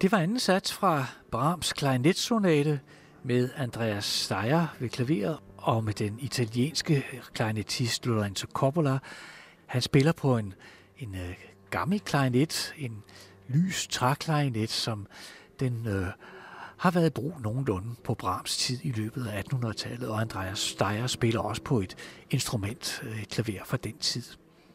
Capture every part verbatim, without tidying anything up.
Det var anden sats fra Brahms klarinetsonate med Andreas Steyr ved klaveret og med den italienske klarinettist Lorenzo Coppola. Han spiller på en, en øh, gammel klarinet, en lys træklarinet, som den øh, har været i brug nogenlunde på Brahms tid i løbet af attenhundredetallet, og Andreas Steyr spiller også på et instrument, et klaver fra den tid.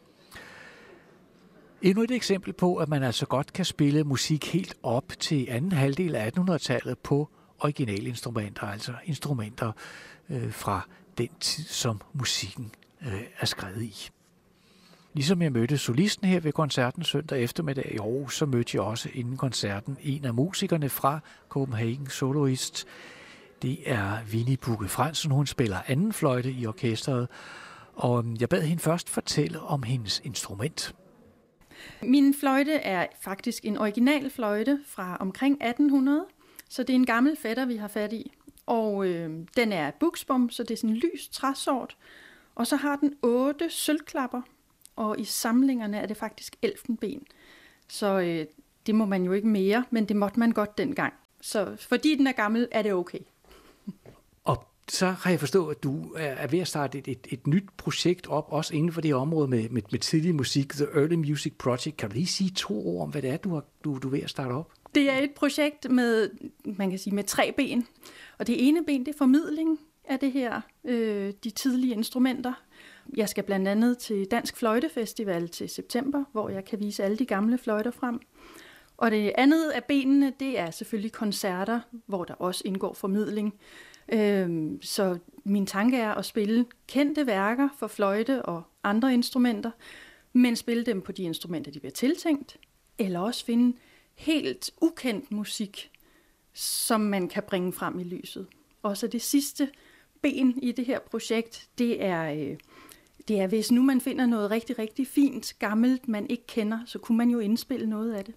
Endnu et eksempel på, at man altså godt kan spille musik helt op til anden halvdel af attenhundredetallet på originalinstrumenter, altså instrumenter øh, fra den tid, som musikken øh, er skrevet i. Ligesom jeg mødte solisten her ved koncerten søndag eftermiddag i Aarhus, så mødte jeg også inden koncerten en af musikerne fra Copenhagen Soloist. Det er Winnie Bugge Fransen. Hun spiller anden fløjte i orkestret, og jeg bad hende først fortælle om hendes instrument. Min fløjte er faktisk en original fløjte fra omkring atten hundrede, så det er en gammel fætter, vi har fat i. Og øh, den er buksbom, så det er sådan en lys træsort. Og så har den otte sølvklapper, og i samlingerne er det faktisk elfenben. Så øh, det må man jo ikke mere, men det måtte man godt dengang. Så fordi den er gammel, er det okay. Og så har jeg forstået, at du er ved at starte et, et, et nyt projekt op, også inden for det område med, med, med tidlig musik, The Early Music Project. Kan du lige sige to ord om, hvad det er, du, har, du, du er ved at starte op? Det er et projekt med, man kan sige, med tre ben. Og det ene ben, det er formidling af det her, øh, de tidlige instrumenter. Jeg skal blandt andet til Dansk Fløjtefestival til september, hvor jeg kan vise alle de gamle fløjter frem. Og det andet af benene, det er selvfølgelig koncerter, hvor der også indgår formidling. Øhm, så min tanke er at spille kendte værker for fløjte og andre instrumenter, men spille dem på de instrumenter, de bliver tiltænkt, eller også finde helt ukendt musik, som man kan bringe frem i lyset. Og så det sidste ben i det her projekt, det er, øh, det er, hvis nu man finder noget rigtig, rigtig fint, gammelt, man ikke kender, så kunne man jo indspille noget af det.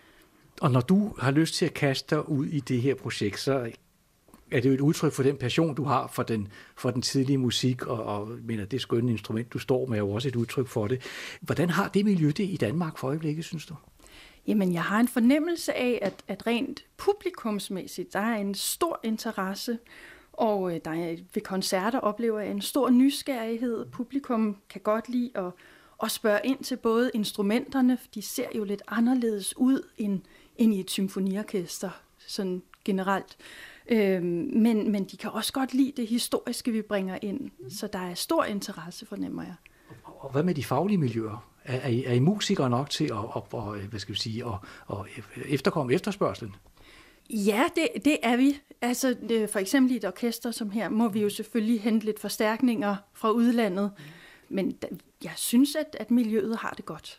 Og når du har lyst til at kaste dig ud i det her projekt, så er det jo et udtryk for den passion, du har for den, for den tidlige musik, og, og mener, det skønne instrument, du står med, er jo også et udtryk for det. Hvordan har det miljø det i Danmark for øjeblikket, synes du? Jamen, jeg har en fornemmelse af, at, at rent publikumsmæssigt, der er en stor interesse, og der er, ved koncerter oplever jeg en stor nysgerrighed. Publikum kan godt lide at, at spørge ind til både instrumenterne, for de ser jo lidt anderledes ud end, end i et symfoniorkester, sådan generelt. Øhm, men, men de kan også godt lide det historiske, vi bringer ind, så der er stor interesse, fornemmer jeg. Og hvad med de faglige miljøer? Er, er, I, er I musikere nok til at, at, at, hvad skal vi sige, at, at efterkomme efterspørgslen? Ja, det, det er vi. Altså, det, for eksempel i et orkester som her, må vi jo selvfølgelig hente lidt forstærkninger fra udlandet. Men da, jeg synes, at, at miljøet har det godt.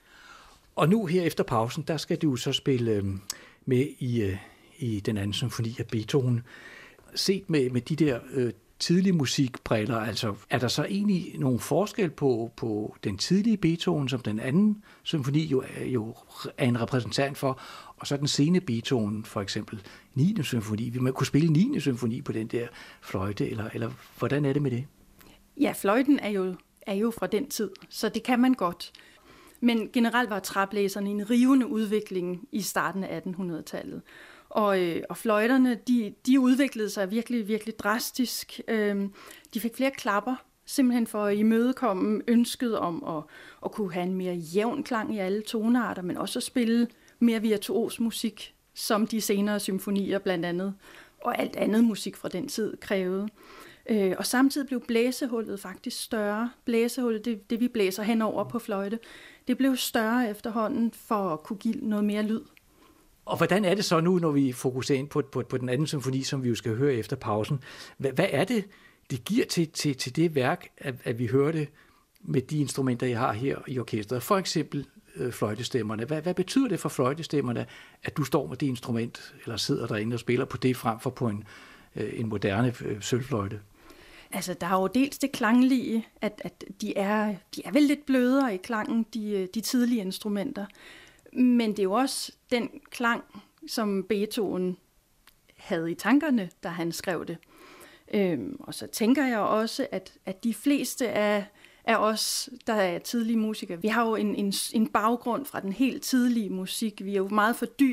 Og nu her efter pausen, der skal du så spille øh, med i, øh, i den anden symfoni af Beethoven. Set med, med de der øh, tidlige musikbriller, altså er der så egentlig nogen forskel på, på den tidlige Beethoven, som den anden symfoni jo, jo er en repræsentant for, og så den sene Beethoven, for eksempel niende symfoni. Vil man kunne spille niende symfoni på den der fløjte, eller, eller hvordan er det med det? Ja, fløjten er jo, er jo fra den tid, så det kan man godt. Men generelt var træblæserne en rivende udvikling i starten af attenhundredetallet. Og, øh, og fløjterne, de, de udviklede sig virkelig, virkelig drastisk. Øh, de fik flere klapper, simpelthen for at imødekomme ønsket om at, at kunne have en mere jævn klang i alle tonarter, men også at spille mere virtuos musik, som de senere symfonier blandt andet, og alt andet musik fra den tid krævede. Øh, og samtidig blev blæsehullet faktisk større. Blæsehullet, det, det vi blæser henover på fløjte, det blev større efterhånden for at kunne give noget mere lyd. Og hvordan er det så nu, når vi fokuserer ind på, på, på den anden symfoni, som vi jo skal høre efter pausen? Hvad, hvad er det, det giver til, til, til det værk, at, at vi hører det med de instrumenter, jeg har her i orkestret? For eksempel øh, fløjtestemmerne. Hvad, hvad betyder det for fløjtestemmerne, at du står med det instrument, eller sidder derinde og spiller på det, frem for på en, øh, en moderne øh, sølvfløjte? Altså, der er jo dels det klanglige, at, at de, er, de er vel lidt blødere i klangen, de, de tidlige instrumenter. Men det er jo også den klang, som Beethoven havde i tankerne, da han skrev det. Øhm, og så tænker jeg også, at, at de fleste af, af os, der er tidlige musikere, vi har jo en, en, en baggrund fra den helt tidlige musik. Vi er jo meget fordybet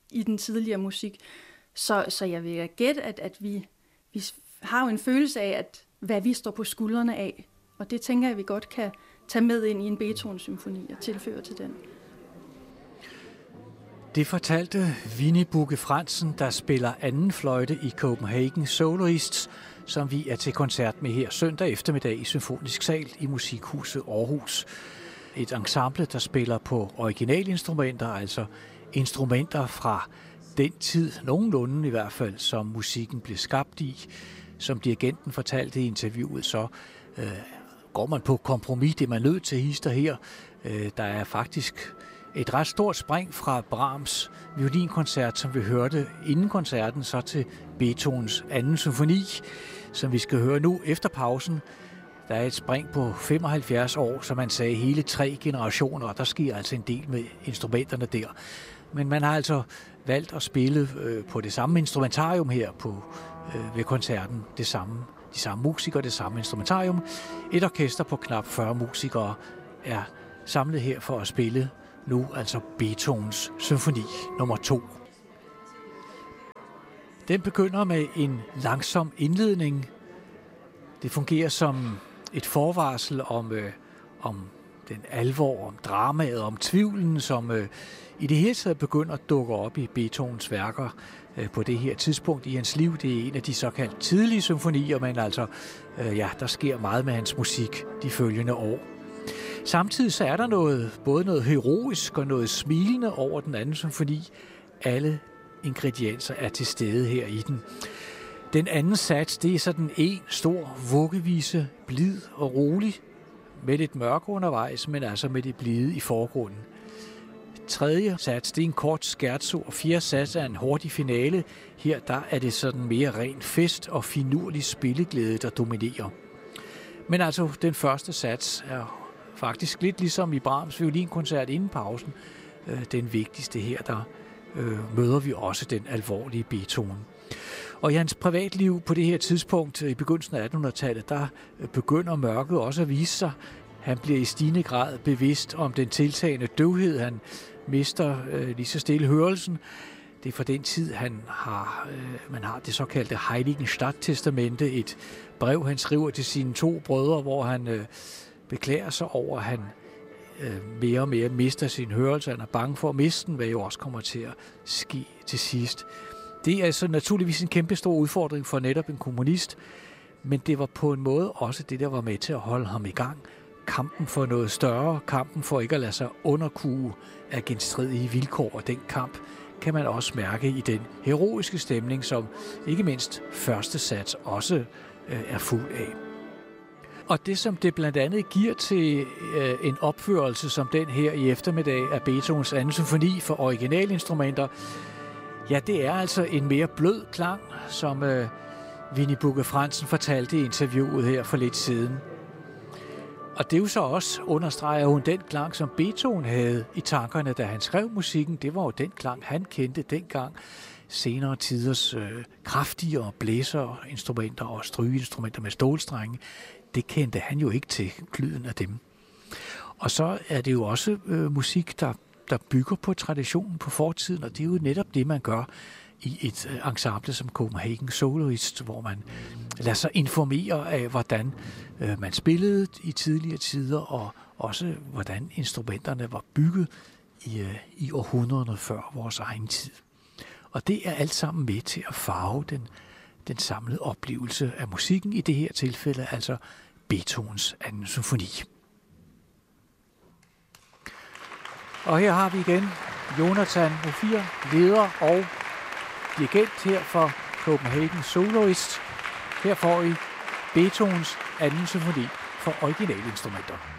i den tidligere musik. Så, så jeg vil gætte, at, at vi, vi har jo en følelse af, at hvad vi står på skuldrene af. Og det tænker jeg, vi godt kan tage med ind i en Beethoven-symfoni og tilføre til den. Det fortalte Winnie Bugge Fransen, der spiller anden fløjte i Copenhagen Soloists, som vi er til koncert med her søndag eftermiddag i Symfonisk Sal i Musikhuset Aarhus. Et ensemble, der spiller på originalinstrumenter, altså instrumenter fra den tid, nogenlunde i hvert fald, som musikken blev skabt i. Som dirigenten fortalte i interviewet, så øh, går man på kompromis, det er man nødt til hister her. Øh, der er faktisk et ret stort spring fra Brahms violinkoncert, som vi hørte inden koncerten, så til Beethovens anden symfoni, som vi skal høre nu efter pausen. Der er et spring på femoghalvfjerds år, som man sagde, hele tre generationer, og der sker altså en del med instrumenterne der. Men man har altså valgt at spille øh, på det samme instrumentarium her på, øh, ved koncerten. Det samme, de samme musikere, det samme instrumentarium. Et orkester på knap fyrre musikere er samlet her for at spille nu altså Beethovens symfoni nummer to. Den begynder med en langsom indledning. Det fungerer som et forvarsel om, øh, om den alvor, om dramaet, om tvivlen, som øh, i det hele taget begynder at dukke op i Beethovens værker øh, på det her tidspunkt i hans liv. Det er en af de såkaldt tidlige symfonier, men altså, øh, ja, der sker meget med hans musik de følgende år. Samtidig så er der noget, både noget heroisk og noget smilende over den anden symfoni. Alle ingredienser er til stede her i den. Den anden sats, det er sådan en stor vuggevise, blid og rolig, med lidt mørke undervejs, men altså med det blide i forgrunden. Tredje sats, det er en kort scherzo, og fjerde sats er en hurtig finale. Her der er det sådan mere ren fest og finurlig spilleglæde, der dominerer. Men altså, den første sats er faktisk lidt ligesom i Brahms violinkoncert inden pausen. Den vigtigste her, der øh, møder vi også den alvorlige Beethoven. Og i hans privatliv på det her tidspunkt, i begyndelsen af attenhundredetallet, der begynder mørket også at vise sig. Han bliver i stigende grad bevidst om den tiltagende døvhed. Han mister øh, lige så stille hørelsen. Det er fra den tid, han har, øh, man har det såkaldte Heiligenstadt-testamente, et brev, han skriver til sine to brødre, hvor han øh, beklager sig over, at han øh, mere og mere mister sin hørelse. Han er bange for at miste den, hvad jo også kommer til at ske til sidst. Det er altså naturligvis en kæmpe stor udfordring for netop en kommunist, men det var på en måde også det, der var med til at holde ham i gang. Kampen for noget større, kampen for ikke at lade sig underkue af genstridige vilkår, og den kamp kan man også mærke i den heroiske stemning, som ikke mindst første sats også øh, er fuld af. Og det, som det blandt andet giver til øh, en opførelse som den her i eftermiddag af Beethovens anden symfoni for originalinstrumenter, ja, det er altså en mere blød klang, som øh, Winnie Bugge Fransen fortalte i interviewet her for lidt siden. Og det er jo så også, understreger hun, den klang, som Beethoven havde i tankerne, da han skrev musikken. Det var jo den klang, han kendte dengang. Senere tiders øh, kraftigere blæserinstrumenter og strygeinstrumenter med stålstrenge, det kendte han jo ikke til, lyden af dem. Og så er det jo også øh, musik, der der bygger på traditionen på fortiden, og det er jo netop det, man gør i et ensemble som Copenhagen Soloists, hvor man lader sig informere af, hvordan øh, man spillede i tidligere tider, og også hvordan instrumenterne var bygget i, øh, i århundrederne før vores egen tid. Og det er alt sammen med til at farve den, den samlede oplevelse af musikken, i det her tilfælde altså Beethovens anden symfoni. Og her har vi igen Jonathan Ofir, leder og dirigent her for Copenhagen Soloists. Her får I Beethovens anden symfoni for originalinstrumenter.